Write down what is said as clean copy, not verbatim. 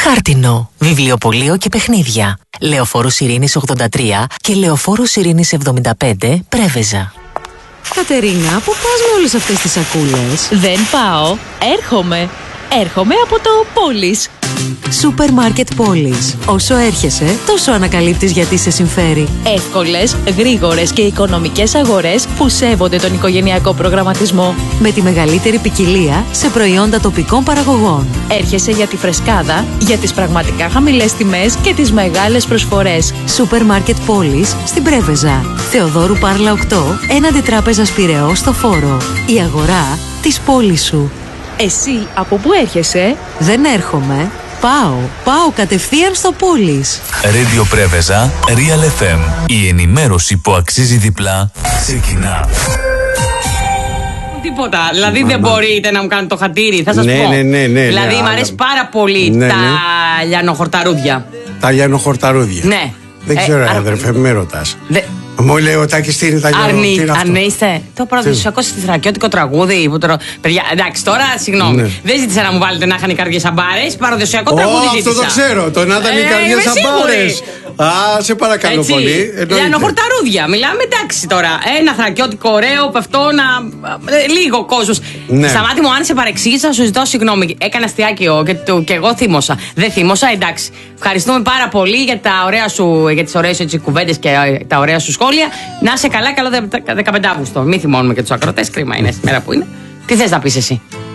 Χάρτινο, βιβλιοπωλείο και παιχνίδια. Λεωφόρος Ειρήνης 83 και Λεωφόρος Ειρήνης 75, Πρέβεζα. Κατερίνα, πού πας με όλες αυτές τις σακούλες? Δεν πάω, έρχομαι από το Πόλης. Σούπερ μάρκετ Πόλης. Όσο έρχεσαι, τόσο ανακαλύπτεις γιατί σε συμφέρει. Εύκολες, γρήγορες και οικονομικές αγορές που σέβονται τον οικογενειακό προγραμματισμό. Με τη μεγαλύτερη ποικιλία σε προϊόντα τοπικών παραγωγών. Έρχεσαι για τη φρεσκάδα, για τις πραγματικά χαμηλές τιμές και τις μεγάλες προσφορές. Σούπερ μάρκετ Πόλης στην Πρέβεζα. Θεοδόρου Πάρλα 8, έναντι Τράπεζας Πειραιώς στο Φόρο. Η αγορά της πόλης σου. Εσύ από πού έρχεσαι? Δεν έρχομαι. Πάω κατευθείαν στο Πόλης. Radio Πρέβεζα, Real FM. Η ενημέρωση που αξίζει διπλά ξεκινά. Τίποτα. Δηλαδή δεν μπορείτε να μου κάνετε το χατήρι. Θα σας πω. Ναι. Δηλαδή μου αρέσει πάρα πολύ τα λιανοχορταρούδια. Τα λιανοχορταρούδια. Ναι. Δεν ξέρω, αδερφέ, με ρωτάς. Μου λέει ο Τάκης τι είναι τα λιανοχορταρούδια. Αρνείστε. Το παραδοσιακό στιθρακιώτικο τραγούδι. Παιδιά, εντάξει, τώρα συγγνώμη. Δεν ζήτησα να μου βάλετε να είχαν οι καρδιές αμπάρες. Παραδοσιακό τραγούδι ζήτησα. Αυτό το ξέρω. Το να ήταν οι καρδιές αμπάρες. Σε παρακαλώ πολύ. Λιανοχορταρούδια. Μιλάμε εντάξει τώρα. Ένα θρακιώτικο ωραίο, πεφτόνα. Λίγο κόσμος. Στα μάτια μου, αν σε παρεξήγησα, σου ζητώ συγγνώμη. Έκανα αστιάκιο και εγώ θύμωσα. Δεν θύμωσα, εντάξει. Ευχαριστούμε πάρα πολύ για τις ωραίες κουβέντες και τα ωραία σου σχόλια. Να είσαι καλά, καλό 15 Αύγουστο. Μην θυμώνουμε και τους ακροτές. Κρίμα είναι στη μέρα που είναι. Τι θες να πεις εσύ?